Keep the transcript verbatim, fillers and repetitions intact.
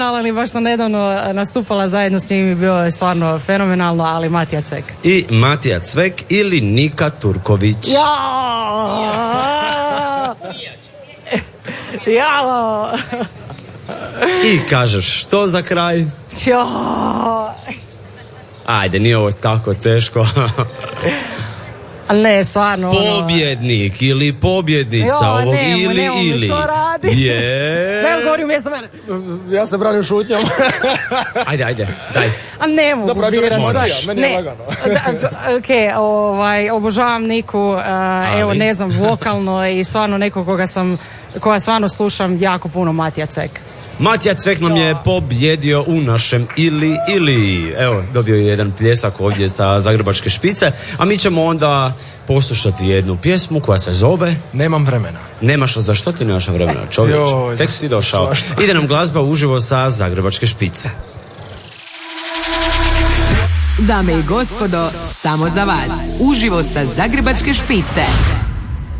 ali baš sam nedavno nastupala zajedno s njim i bio je stvarno fenomenalno, ali Matija Cvek. I Matija Cvek ili Nika Turković. Ja! Ja! I kažeš što za kraj? Ja! Ajde, nije ovo tako teško. Ali ne, stvarno. Pobjednik ili pobjednica jo, ovog nemo, ili nemo ili. to radi. Je. Ne, govorim mjesto mene. Ja se branim šutnjom. Ajde, ajde, daj. A ne mogu Zapravo ću reći birat. Matija, meni je lagano. Ok, ovaj, obožavam Niku, uh, evo ne znam, vokalno i stvarno neko koga sam, koja stvarno slušam jako puno, Matija Cvek. Matija Cvek nam je pobjedio u našem ili ili. Evo, dobio je jedan pljesak ovdje sa Zagrebačke špice, a mi ćemo onda poslušati jednu pjesmu koja se zove Nemam vremena. Nemaš, za što ti nemaš vremena, čovječe? Joj, Tek si došao. Ide nam glazba uživo sa Zagrebačke špice. Dame i gospodo, samo za vas. Uživo sa Zagrebačke špice.